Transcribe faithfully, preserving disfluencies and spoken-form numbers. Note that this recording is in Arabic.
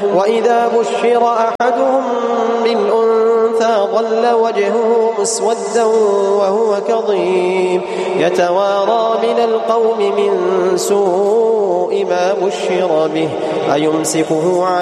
وإذا بشر أحدهم بالأنثى ظل وجهه مسودا وهو كظيم يتوارى من القوم من سوء ما بشر به أيمسكه